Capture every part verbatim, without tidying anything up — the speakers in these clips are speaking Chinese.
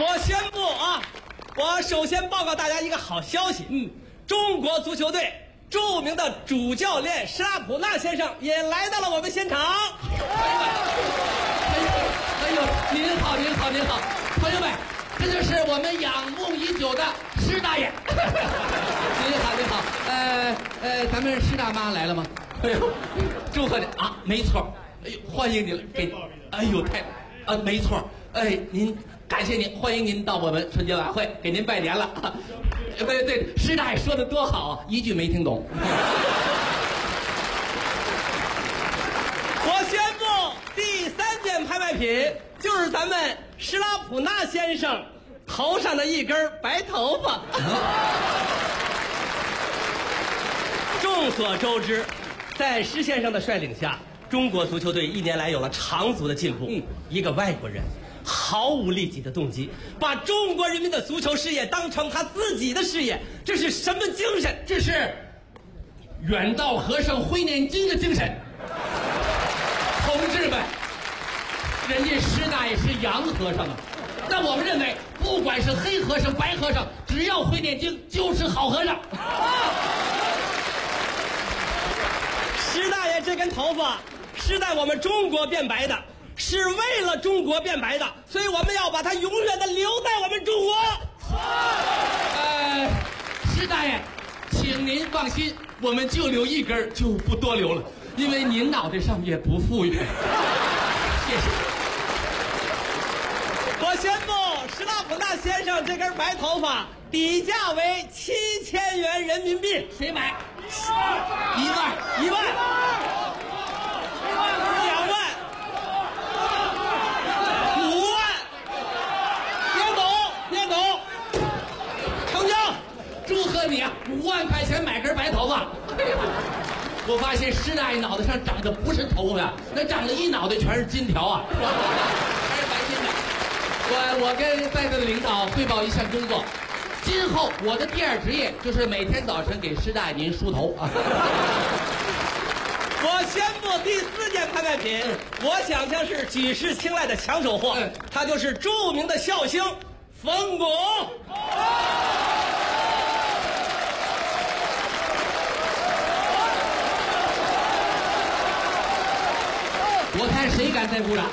我宣布啊，我首先报告大家一个好消息，嗯，中国足球队著名的主教练施拉普纳先生也来到了我们现场。 哎呦，哎呦，您好，您好，您好，朋友们，这就是我们仰慕已久的施大爷。您好，您好，呃呃，咱们施大妈来了吗？哎呦，祝贺您啊，没错，哎呦，欢迎您给，哎呦，太，啊，没错，哎，您感谢您，欢迎您到我们春节晚会，给您拜年了。对对，施大爷说的多好，一句没听懂。 我宣布，第三件拍卖品就是咱们施拉普纳先生头上的一根白头发。众所周知，在施先生的率领下，中国足球队一年来有了长足的进步。嗯，一个外国人毫无利己的动机，把中国人民的足球事业当成他自己的事业，这是什么精神？ 这是远道和尚会念经的精神。同志们，人家施大爷是洋和尚啊，但我们认为，不管是黑和尚、白和尚，只要会念经，就是好和尚。 施大爷这根头发是在我们中国变白的，是为了中国变白的，所以我们要把它永远的留在我们中国。 呃，施大爷，请您放心，我们就留一根，就不多留了，因为您脑袋上也不富裕。谢谢。 我宣布，施拉普纳先生这根白头发底价为七千元人民币。 谁买？ 一万，一万，两万，五万，别走，别走，成交！ 祝贺你啊！五万块钱买根白头发。我发现施大爷脑袋上长的不是头发，那长了一脑袋全是金条啊，还是白金的。我我跟在座的领导汇报一项工作。今后我的第二职业就是每天早晨给施大爷您梳头啊！ 我宣布第四件拍卖品，我想象是举世青睐的抢手货， 嗯、 它就是著名的笑星冯巩。 我看谁敢再鼓掌？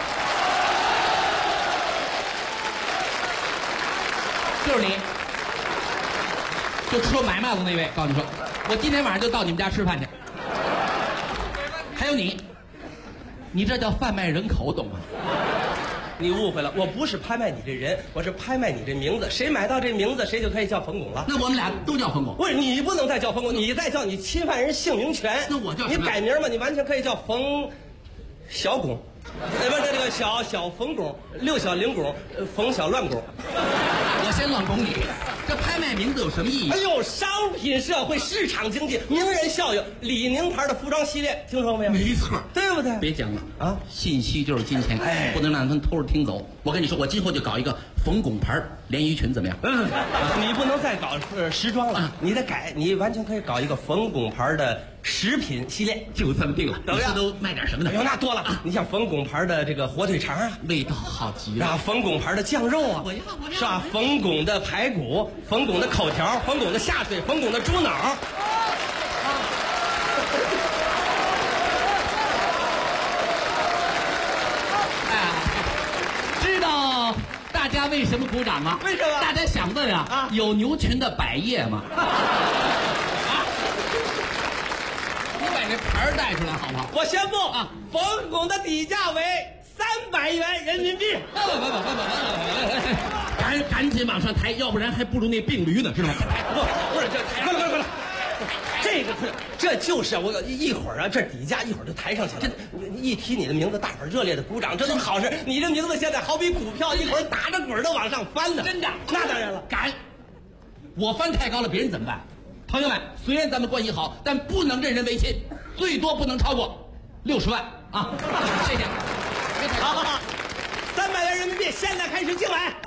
就是你。就说买帽子那位，告诉你说，我今天晚上就到你们家吃饭去。还有你，你这叫贩卖人口，懂吗？ 你误会了，我不是拍卖你这人，我是拍卖你这名字。谁买到这名字，谁就可以叫冯巩了。 那我们俩都叫冯巩。 不是，你不能再叫冯巩，你再叫你侵犯人姓名权。 那我叫什么？ 你改名嘛，你完全可以叫冯小巩，呃，不是这个小小冯巩，六小龄巩，冯小乱巩。 我先乱拱你。这拍卖名字有什么意义？ 哎呦，商品社会、市场经济、名人效应，李宁牌的服装系列，听说过没有？ 没错， 对不对？ 别讲了啊！ 信息就是金钱，哎，不能让他们偷着听走。我跟你说，我今后就搞一个冯巩牌连衣裙，怎么样？ 嗯，你不能再搞呃时装了，啊、你得改，你完全可以搞一个冯巩牌的食品系列， 就这么定了。 怎么样？ 都卖点什么呢？ 哎呦，那多了，啊、你像冯巩牌的这个火腿肠啊， 味道好极了。 啊，冯巩牌的酱肉啊， 我要，我要， 是吧？冯巩的排骨，冯巩的口条，冯巩的下水，冯巩的猪脑。啊知道大家为什么鼓掌吗？ 为什么？ 大家想问啊，啊有牛群的百叶吗？啊！你把这牌带出来好不好？ 我宣布啊，冯巩的底价为三百元人民币。 不不不不不不！赶赶紧往上抬，要不然还不如那病驴呢，知道吗？ 不不是这，快了快了快了！这个这就是我一会儿啊，这底价一会儿就抬上去了。这一提你的名字，大伙儿热烈的鼓掌，这都是好事。你这名字现在好比股票，一会儿打着滚的往上翻呢。 真的？ 那当然了。 敢！我翻太高了，别人怎么办？朋友们，虽然咱们关系好，但不能任人唯亲，最多不能超过六十万啊！谢谢。 好好好，三百元人民币，现在开始竞买。